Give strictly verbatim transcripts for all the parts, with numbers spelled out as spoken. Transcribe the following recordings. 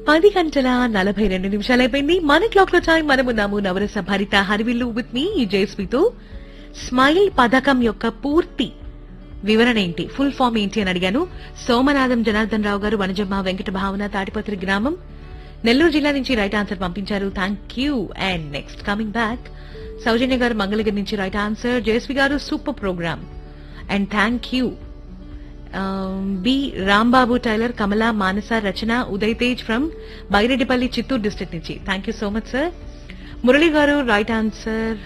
పది గంటల నలభై రెండు నిమిషాలు అయిపోయింది. మన క్లాక్ లో టైం మనమున్నాము నవరస భరిత హరివిల్లు విత్ మీ జయస్మితో. స్మైల్ పథకం యొక్క పూర్తి వివరణ ఏంటి, ఫుల్ ఫామ్ ఏంటి అని అడిగాను. సోమనాథం జనార్దన్ రావు గారు వనజమ్మ వెంకట భావన తాటిపత్రి గ్రామం నెల్లూరు జిల్లా నుంచి రైట్ ఆన్సర్ పంపించారు. Thank you. And next coming back సౌజన్య గారు మంగళగిరి నుంచి రైట్ ఆన్సర్. జయస్వి గారు super programme and thank you. B Rambabu tailor Kamala Manasa Rachana Uday Tej from Baireddipalli Chittoor district నుంచి thank you so much sir. Murali గారు right answer.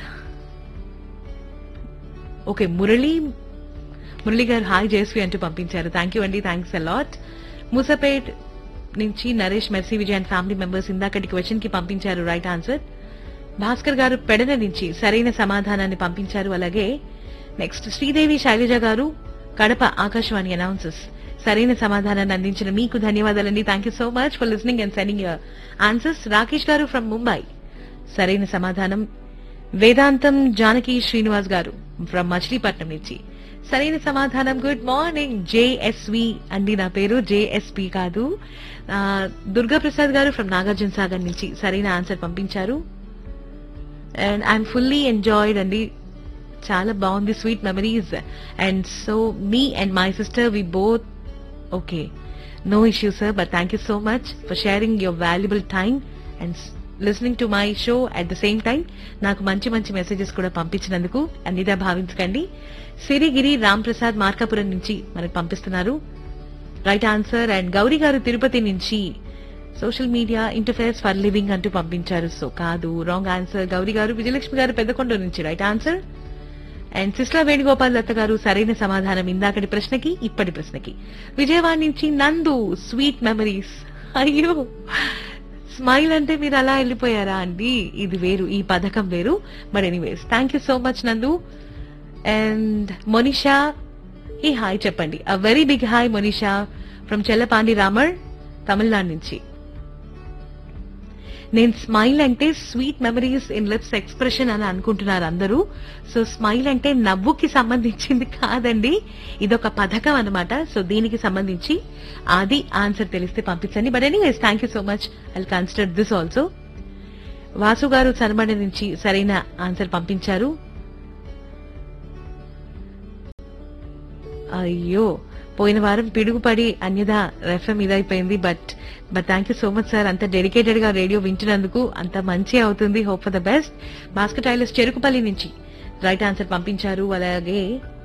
Okay Murali Murali గారు హాయ్ జయస్వి అంటూ పంపించారు. Thank you అండి, thanks a lot. Moosapet నుంచి Naresh mercy Vijay and family members ఇందాకటి question కి పంపించారు రైట్ ఆన్సర్. భాస్కర్ గారు పెడన నుంచి సరైన సమాధానాన్ని పంపించారు. అలాగే నెక్స్ట్ శ్రీదేవి శైలజ గారు కడప ఆకాశవాణి అనౌన్సర్స్ సరైన సమాధానాన్ని అందించిన మీకు ధన్యవాదాలండి. Thank you so much for listening and sending your answers. Rakesh గారు ఫ్రమ్ ముంబై సరైన సమాధానం. వేదాంతం జానకి శ్రీనివాస్ గారు ఫ్రమ్ మచిలీపట్నం నుంచి సరైన సమాధానం. గుడ్ మార్నింగ్ జేఎస్వి అండి, నా పేరు జేఎస్పి కాదు. దుర్గా ప్రసాద్ గారు ఫ్రమ్ నాగార్జున సాగర్ నుంచి సరైన ఆన్సర్ పంపించారు. అండ్ ఐఎమ్ ఫుల్లీ ఎంజాయిడ్ అండి, చాలా బాగుంది sweet memories. And so me and my sister we both okay no issue sir, but thank you so much for sharing your valuable time and listening to my show at the same time నాకు మంచి మంచి messages కూడా పంపించినందుకు అన్నిదా భావించకండి. సిరిగిరి రామ్ ప్రసాద్ మార్కాపురం నుంచి మనకు పంపిస్తున్నారు right answer. And Gauri గారు తిరుపతి నుంచి social media ఇంటర్ఫేర్స్ for living అంటూ పంపించారు. సో కాదు, రాంగ్ ఆన్సర్. గౌరీ గారు విజయలక్ష్మి గారు పెద్దకొండ నుంచి right answer. And Sisla Venugopal దత్త గారు సరైన సమాధానం ఇందాకటి ప్రశ్నకి ఇప్పటి ప్రశ్నకి. విజయవాడ నుంచి నందు స్వీట్ మెమరీస్. అయ్యో స్మైల్ అంటే మీరు అలా వెళ్ళిపోయారా అండి, ఇది వేరు, ఈ పథకం వేరు. But anyways thank you so much నందు. అండ్ మొనిషా ఈ హాయ్ చెప్పండి. A very big hi Monisha from Chellapandi Ramar Tamil Nadu నుంచి. నేను స్మైల్ అంటే sweet memories in lips expression అని అనుకుంటున్నారు అందరూ. సో స్మైల్ అంటే నవ్వుకి సంబంధించింది కాదండి, ఇదొక పథకం అనమాట. సో దీనికి సంబంధించి అది ఆన్సర్ తెలిస్తే పంపించండి. But anyways thank you so much, I consider this also. Vasu గారు సన్మండ నుంచి సరైన ఆన్సర్ పంపించారు. అయ్యో పోయిన వారం పిడుగుపడి అన్యదా రెఫ్ఎం ఇదైపోయింది. But but thank you so much sir, అంత డెడికేటెడ్ గా రేడియో వింటున్నందుకు. అంత మంచి అవుతుంది, hope for the best. Bhaskar tailors Cherukupalli నుంచి రైట్ ఆన్సర్ పంపించారు. అలాగే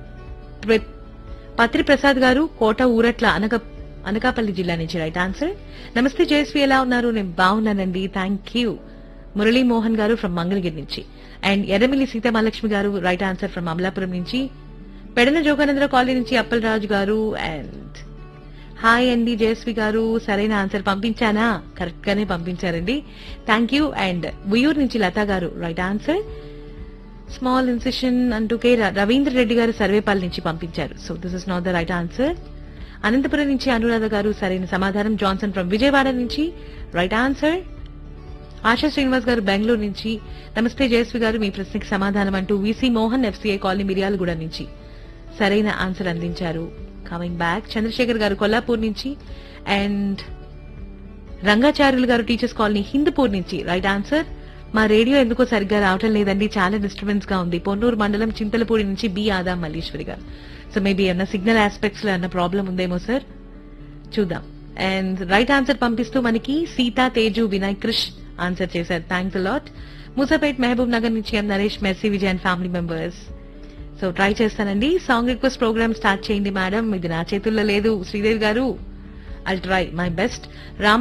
పత్రి ప్రసాద్ గారు కోట ఊరట్ల అనక అనకాపల్లి జిల్లా నుంచి రైట్ ఆన్సర్. నమస్తే జయస్వి ఎలా ఉన్నారు, నేను బాగున్నానండి థ్యాంక్ యూ. మురళీ మోహన్ గారు ఫ్రమ్ మంగళగిరి నుంచి. అండ్ ఎర్రమిల్లి సీతామహాలక్ష్మి గారు రైట్ ఆన్సర్ ఫ్రమ్ అమలాపురం నుంచి. పెడన జోగానంద్ర కాలనీ నుంచి అప్పల్ రాజు గారు. అండ్ హాయ్ అండి జయస్వి గారు, సరైన ఆన్సర్ పంపించానా, కరెక్ట్ గానే పంపించారండి థ్యాంక్ యూ. అండ్ ఉయ్యూరు నుంచి లతా గారు రైట్ ఆన్సర్. స్మాల్ ఇన్సిషన్ అంటూ కే రవీంద్ర రెడ్డి గారు సర్వేపల్లి నుంచి పంపించారు. So this is not the right answer. Anantapuram నుంచి అనురాధ గారు సరైన సమాధానం. జాన్సన్ ఫ్రమ్ విజయవాడ నుంచి రైట్ ఆన్సర్. ఆశా శ్రీనివాస్ గారు బెంగళూరు నుంచి నమస్తే జయస్వి గారు, మీ ప్రశ్నకి సమాధానం అంటూ VC Mohan FCI colony Miryalaguda నుంచి సరైన ఆన్సర్ అందించారు. కమింగ్ బ్యాక్ చంద్రశేఖర్ గారు కొల్లాపూర్ నుంచి. అండ్ రంగాచార్యులు గారు టీచర్స్ కాలనీ హిందూపూర్ నుంచి రైట్ ఆన్సర్. మా రేడియో ఎందుకో సరిగ్గా రావటం లేదండి, చాలా డిస్టర్బెన్స్ గా ఉంది. పొన్నూరు మండలం చింతలపూడి నుంచి బి ఆదా మల్లీశ్వరి గారు. సో మేబీ ఏమన్నా సిగ్నల్ ఆస్పెక్ట్స్ లో ఏమన్నా ప్రాబ్లం ఉందేమో సార్, చూద్దాం. అండ్ రైట్ ఆన్సర్ పంపిస్తూ మనకి సీతా తేజు వినయ్ క్రిష్ ఆన్సర్ చేశారు. Thanks a lot. మూసాపేట్ మహబూబ్ నగర్ నుంచి ఎం Naresh mercy Vijay and family members. So try చేస్తానండి. సాంగ్ రిక్వెస్ట్ ప్రోగ్రామ్ స్టార్ట్ చేయండి మేడం, ఇది నా చేతుల్లో లేదు శ్రీదేవి గారు. I'll try my best. Rama